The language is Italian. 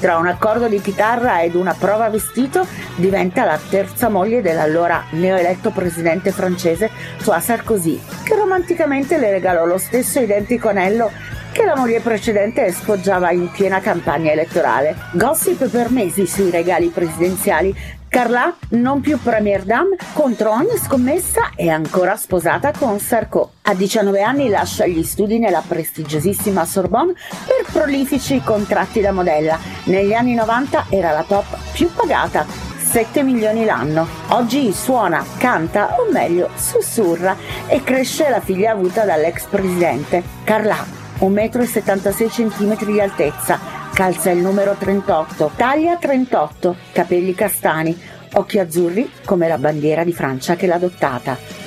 Tra un accordo di chitarra ed una prova vestito diventa la terza moglie dell'allora neoeletto presidente francese François Sarkozy, che romanticamente le regalò lo stesso identico anello che la moglie precedente sfoggiava in piena campagna elettorale. Gossip per mesi sui regali presidenziali. Carla, non più première dame, contro ogni scommessa, è ancora sposata con Sarko. A 19 anni lascia gli studi nella prestigiosissima Sorbonne per prolifici contratti da modella. Negli anni 90 era la top più pagata, 7 milioni l'anno. Oggi suona, canta, o meglio sussurra, e cresce la figlia avuta dall'ex presidente. Carla, 1,76 m di altezza, calza il numero 38, taglia 38, capelli castani, occhi azzurri come la bandiera di Francia che l'ha adottata.